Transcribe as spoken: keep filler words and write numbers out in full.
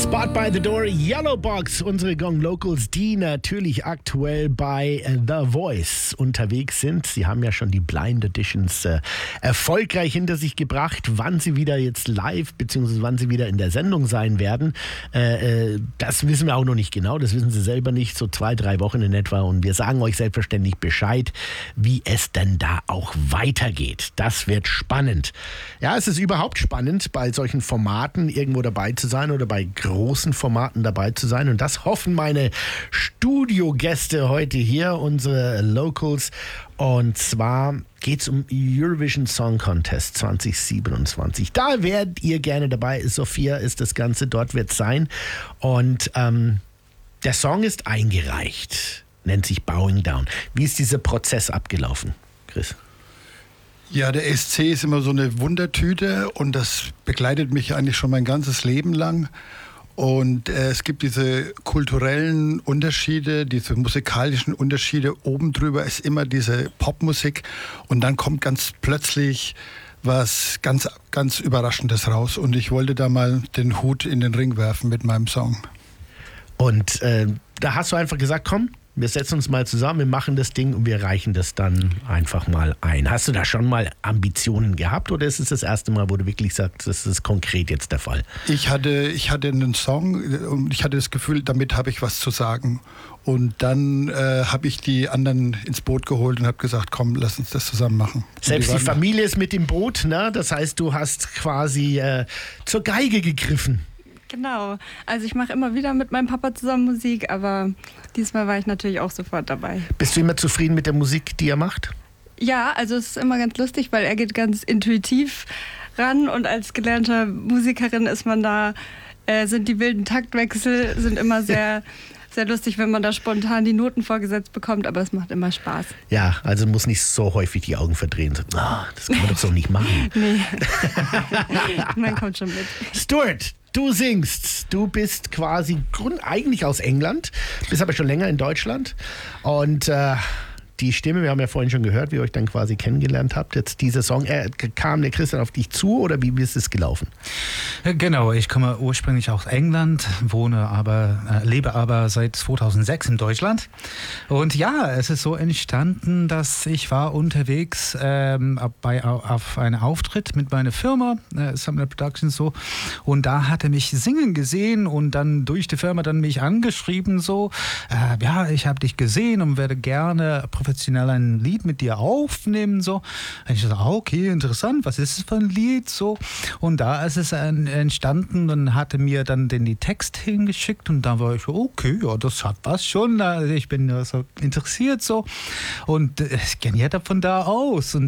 Spot by the Door, Yellowbox, unsere Gong Locals, die natürlich aktuell bei The Voice unterwegs sind. Sie haben ja schon die Blind Auditions äh, erfolgreich hinter sich gebracht. Wann sie wieder jetzt live, beziehungsweise wann sie wieder in der Sendung sein werden, äh, äh, das wissen wir auch noch nicht genau. Das wissen sie selber nicht, so zwei, drei Wochen in etwa. Und wir sagen euch selbstverständlich Bescheid, wie es denn da auch weitergeht. Das wird spannend. Ja, es ist überhaupt spannend, bei solchen Formaten irgendwo dabei zu sein oder bei großen Formaten dabei zu sein. Und das hoffen meine Studiogäste heute hier, unsere Locals. Und zwar geht es um Eurovision Song Contest zwanzig siebenundzwanzig. Da werdet ihr gerne dabei. Sophia ist das Ganze, dort wird es sein. Und ähm, der Song ist eingereicht, nennt sich Bowing Down. Wie ist dieser Prozess abgelaufen, Chris? Ja, der S C ist immer so eine Wundertüte und das begleitet mich eigentlich schon mein ganzes Leben lang. Und äh, es gibt diese kulturellen Unterschiede, diese musikalischen Unterschiede. Oben drüber ist immer diese Popmusik und dann kommt ganz plötzlich was ganz, ganz Überraschendes raus. Und ich wollte da mal den Hut in den Ring werfen mit meinem Song. Und äh, da hast du einfach gesagt, komm, wir setzen uns mal zusammen, wir machen das Ding und wir reichen das dann einfach mal ein. Hast du da schon mal Ambitionen gehabt oder ist es das erste Mal, wo du wirklich sagst, das ist konkret jetzt der Fall? Ich hatte, ich hatte einen Song und ich hatte das Gefühl, damit habe ich was zu sagen. Und dann äh, habe ich die anderen ins Boot geholt und habe gesagt, komm, lass uns das zusammen machen. Selbst die, die Familie ist mit im Boot, ne? Das heißt, du hast quasi äh, zur Geige gegriffen. Genau, also ich mache immer wieder mit meinem Papa zusammen Musik, aber diesmal war ich natürlich auch sofort dabei. Bist du immer zufrieden mit der Musik, die er macht? Ja, also es ist immer ganz lustig, weil er geht ganz intuitiv ran und als gelernte Musikerin ist man da, äh, sind die wilden Taktwechsel, sind immer sehr... Sehr lustig, wenn man da spontan die Noten vorgesetzt bekommt, aber es macht immer Spaß. Ja, also muss nicht so häufig die Augen verdrehen. So, oh, das kann man doch so nicht machen. Nee, man kommt schon mit. Stuart, du singst. Du bist quasi grund eigentlich aus England, bist aber schon länger in Deutschland. Und äh, die Stimme, wir haben ja vorhin schon gehört, wie ihr euch dann quasi kennengelernt habt. Jetzt dieser Song, äh, kam der Christian auf dich zu oder wie, wie ist es gelaufen? Genau, ich komme ursprünglich aus England, wohne aber, äh, lebe aber seit zweitausendsechs in Deutschland. Und ja, es ist so entstanden, dass ich war unterwegs ähm, bei, auf einem Auftritt mit meiner Firma, äh, Sumner Productions so. Und da hat er mich singen gesehen und dann durch die Firma dann mich angeschrieben so, äh, ja, ich habe dich gesehen und werde gerne professionell ein Lied mit dir aufnehmen so. Und ich dachte, okay, interessant, was ist das für ein Lied so? Und da ist es entstanden, dann hatte mir dann den die Text hingeschickt und da war ich, okay, ja, das hat was schon, ich bin so interessiert so und es ging ja von da aus und